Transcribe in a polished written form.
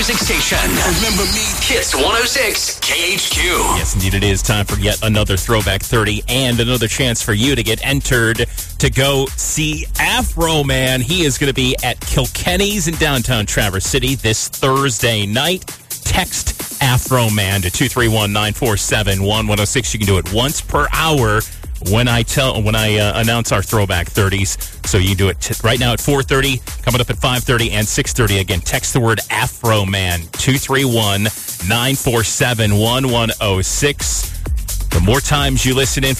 music station. Remember me? Kiss 106 KHQ. Yes, indeed, it is time for yet another Throwback 30 and another chance for you to get entered to go see Afro Man. He is going to be at Kilkenny's in downtown Traverse City this Thursday night. Text Afro Man to 231-947-1106. You can do it once per hour when I announce our Throwback 30s. So you can do it right now at 4:30, coming up at 5:30 and 6:30. Again, text the word Afro Man 231-947-1106. The more times you listen in